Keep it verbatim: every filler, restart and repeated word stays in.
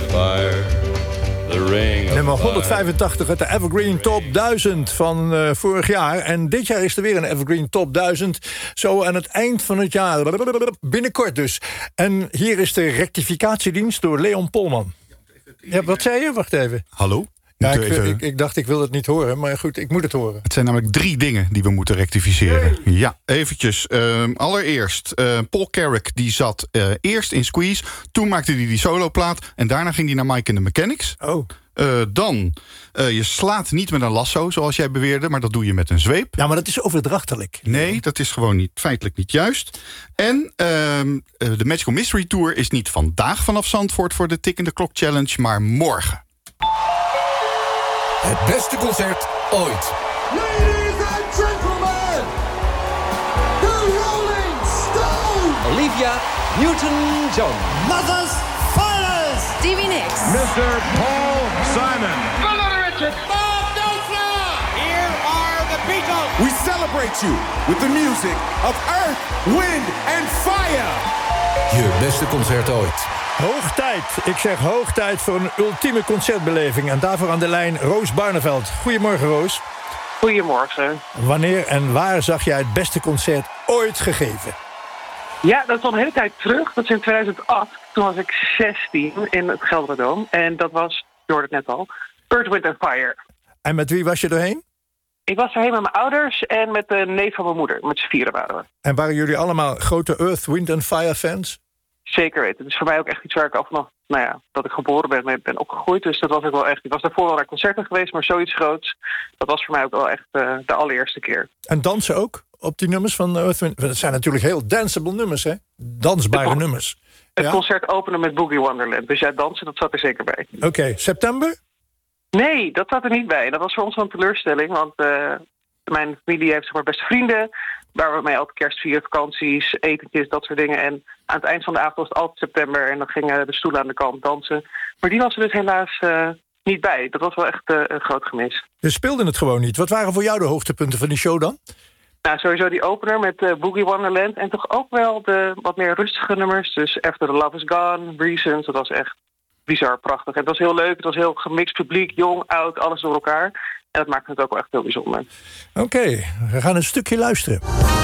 fire. The ring of Nummer fire. honderdvijfentachtig uit de Evergreen Top duizend van uh, vorig jaar. En dit jaar is er weer een Evergreen Top duizend. Zo aan het eind van het jaar. Binnenkort dus. En hier is de rectificatiedienst door Leon Polman. Ja, wat zei je? Wacht even. Hallo? Ja, ik, Even... ik, ik dacht ik wil het niet horen, maar goed, ik moet het horen. Het zijn namelijk drie dingen die we moeten rectificeren. Hey. Ja, eventjes. Uh, allereerst, uh, Paul Carrick die zat uh, eerst in Squeeze. Toen maakte hij die soloplaat. En daarna ging hij naar Mike and the Mechanics. Oh. Uh, dan, uh, je slaat niet met een lasso, zoals jij beweerde, maar dat doe je met een zweep. Ja, maar dat is overdrachtelijk. Nee, dat is gewoon niet, feitelijk niet juist. En uh, uh, de Magical Mystery Tour is niet vandaag vanaf Zandvoort voor de Tik in the Clock Challenge, maar morgen. Het beste concert ooit. Ladies and gentlemen, the Rolling Stones. Olivia Newton-John. Mothers, fathers. Stevie Nicks. mister Paul Simon. Brother Richard. Bob Dosler. Here are the Beatles. We celebrate you with the music of Earth, Wind and Fire. Je beste concert ooit. Hoog tijd. Ik zeg hoog tijd voor een ultieme concertbeleving. En daarvoor aan de lijn Roos Barneveld. Goedemorgen, Roos. Goedemorgen. Wanneer en waar zag jij het beste concert ooit gegeven? Ja, dat is al een hele tijd terug. Dat is in tweeduizend acht. Toen was ik zestien in het Gelderdoom. En dat was, je hoorde het net al, Earth, Wind and Fire. En met wie was je erheen? Ik was erheen met mijn ouders en met de neef van mijn moeder. Met z'n vieren waren we. En waren jullie allemaal grote Earth, Wind and Fire fans? Zeker weten. Het is voor mij ook echt iets waar ik al vanaf, nou ja, dat ik geboren ben, mee ben opgegroeid. Dus dat was ook wel echt. Ik was daarvoor wel naar concerten geweest, maar zoiets groots. Dat was voor mij ook wel echt uh, de allereerste keer. En dansen ook op die nummers van Earth, Wind? Dat zijn natuurlijk heel danceable nummers, hè? Dansbare het, nummers. Het ja? concert openen met Boogie Wonderland. Dus ja, dansen, dat zat er zeker bij. Oké, okay. September? Nee, dat zat er niet bij. Dat was voor ons wel een teleurstelling, want uh, mijn familie heeft zeg maar beste vrienden, waar we mee elke kerst vieren, vakanties, etentjes, dat soort dingen. En aan het eind van de avond was het altijd september en dan gingen de stoelen aan de kant dansen. Maar die was er dus helaas uh, niet bij. Dat was wel echt uh, een groot gemis. Dus speelden het gewoon niet. Wat waren voor jou de hoogtepunten van die show dan? Nou, sowieso die opener met uh, Boogie Wonderland en toch ook wel de wat meer rustige nummers. Dus After the Love is Gone, Reasons, dat was echt bizar prachtig. En het was heel leuk, het was heel gemixt publiek, jong, oud, alles door elkaar. En dat maakt het ook wel echt heel bijzonder. Oké, okay, we gaan een stukje luisteren.